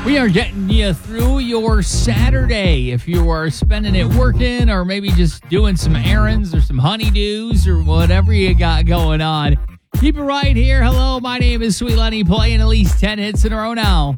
We are getting you through your Saturday. If you are spending it working or maybe just doing some errands or some honeydews or whatever you got going on, keep it right here. Hello, my name is Sweet Lenny, playing at least 10 hits in a row now.